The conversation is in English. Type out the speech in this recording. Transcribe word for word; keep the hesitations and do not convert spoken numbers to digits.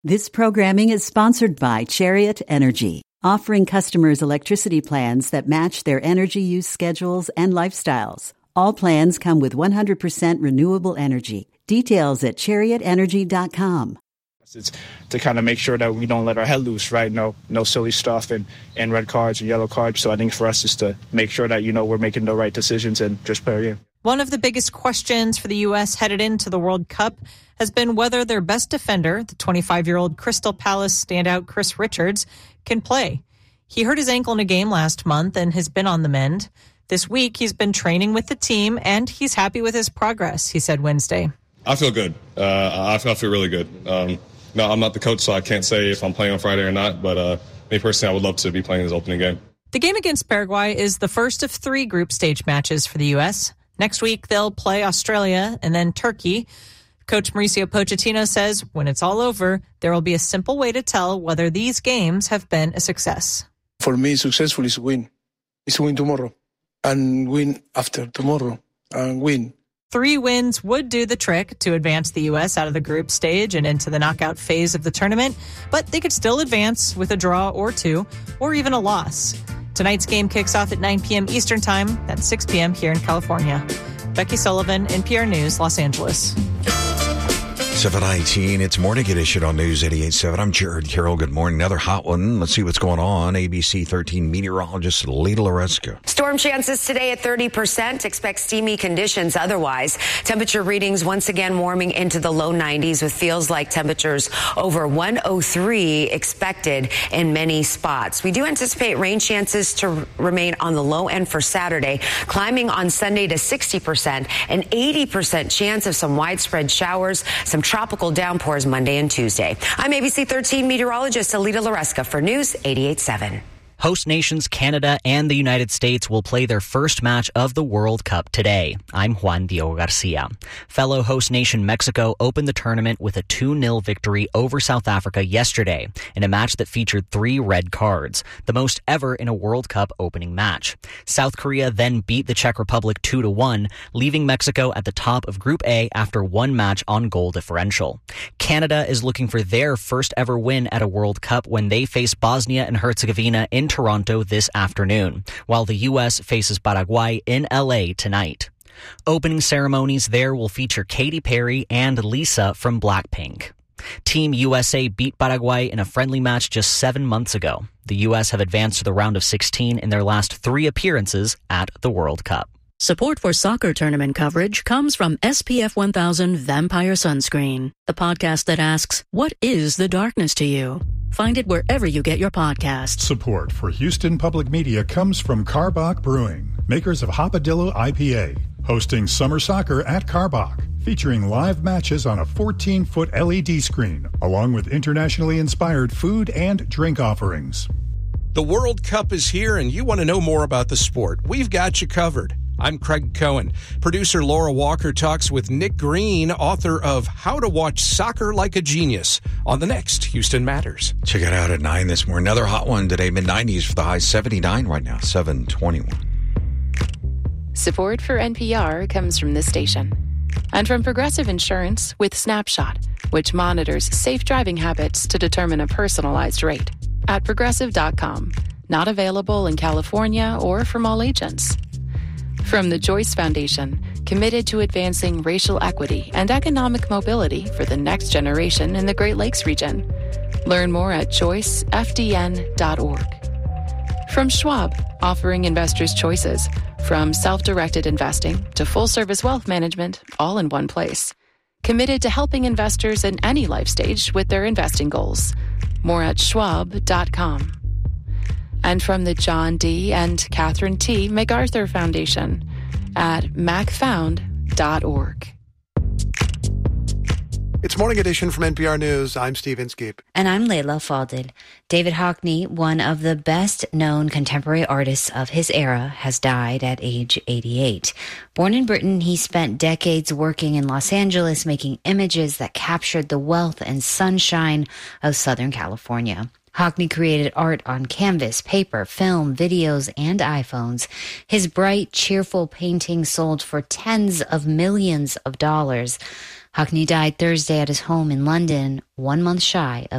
This programming is sponsored by Chariot Energy, offering customers electricity plans that match their energy use schedules and lifestyles. All plans come with one hundred percent renewable energy. Details at chariot energy dot com. It's to kind of make sure that we don't let our head loose, right? No no silly stuff and, and red cards and yellow cards. So I think for us is to make sure that, you know, we're making the right decisions and just play our game. One of the biggest questions for the U S headed into the World Cup has been whether their best defender, the twenty-five-year-old Crystal Palace standout Chris Richards, can play. He hurt his ankle in a game last month and has been on the mend. This week, he's been training with the team, and he's happy with his progress, he said Wednesday. I feel good. Uh, I feel really good. Um, no, I'm not the coach, so I can't say if I'm playing on Friday or not, but uh, me personally, I would love to be playing this opening game. The game against Paraguay is the first of three group stage matches for the U S. Next week, they'll play Australia and then Turkey. Coach Mauricio Pochettino says when it's all over, there will be a simple way to tell whether these games have been a success. For me, successful is win. Is win tomorrow and win after tomorrow and win. Three wins would do the trick to advance the U S out of the group stage and into the knockout phase of the tournament, but they could still advance with a draw or two, or even a loss. Tonight's game kicks off at nine p.m. Eastern Time. That's six p.m. here in California. Becky Sullivan, N P R News, Los Angeles. seven nineteen, it's Morning Edition on News eighty-eight point seven. I'm Jared Carroll. Good morning. Another hot one. Let's see what's going on. A B C thirteen meteorologist Lita Loresca. Storm chances today at thirty percent. Expect steamy conditions otherwise. Temperature readings once again warming into the low nineties with feels like temperatures over one oh three expected in many spots. We do anticipate rain chances to remain on the low end for Saturday, climbing on Sunday to sixty percent, an eighty percent chance of some widespread showers, some tropical downpours Monday and Tuesday. I'm A B C thirteen meteorologist Alita Loresca for News eighty-eight point seven. Host nations Canada and the United States will play their first match of the World Cup today. I'm Juan Diego Garcia. Fellow host nation Mexico opened the tournament with a two nil victory over South Africa yesterday in a match that featured three red cards, the most ever in a World Cup opening match. South Korea then beat the Czech Republic two to one, leaving Mexico at the top of Group A after one match on goal differential. Canada is looking for their first ever win at a World Cup when they face Bosnia and Herzegovina in Toronto this afternoon, while the U S faces Paraguay in L A tonight. Opening ceremonies there will feature Katy Perry and Lisa from Blackpink. Team U S A beat Paraguay in a friendly match just seven months ago. The U S have advanced to the round of sixteen in their last three appearances at the World Cup. Support for soccer tournament coverage comes from S P F one thousand Vampire Sunscreen, the podcast that asks, what is the darkness to you? Find it wherever you get your podcasts. Support for Houston Public Media comes from Karbach Brewing, makers of Hopadillo I P A, hosting summer soccer at Karbach, featuring live matches on a fourteen-foot L E D screen, along with internationally inspired food and drink offerings. The World Cup is here, and you want to know more about the sport. We've got you covered. I'm Craig Cohen. Producer Laura Walker talks with Nick Green, author of How to Watch Soccer Like a Genius, on the next Houston Matters. Check it out at nine this morning. Another hot one today, mid nineties for the high, seventy-nine right now, seven twenty-one. Support for N P R comes from this station and from Progressive Insurance with Snapshot, which monitors safe driving habits to determine a personalized rate at progressive dot com. Not available in California or from all agents. From the Joyce Foundation, committed to advancing racial equity and economic mobility for the next generation in the Great Lakes region. Learn more at joyce f d n dot org. From Schwab, offering investors choices, from self-directed investing to full-service wealth management, all in one place. Committed to helping investors in any life stage with their investing goals. More at schwab dot com. And from the John D. and Catherine T. MacArthur Foundation at mac found dot org. It's Morning Edition from N P R News. I'm Steve Inskeep. And I'm Layla Fadel. David Hockney, one of the best-known contemporary artists of his era, has died at age eighty-eight. Born in Britain, he spent decades working in Los Angeles, making images that captured the wealth and sunshine of Southern California. Hockney created art on canvas, paper, film, videos, and iPhones. His bright, cheerful paintings sold for tens of millions of dollars. Hockney died Thursday at his home in London, one month shy of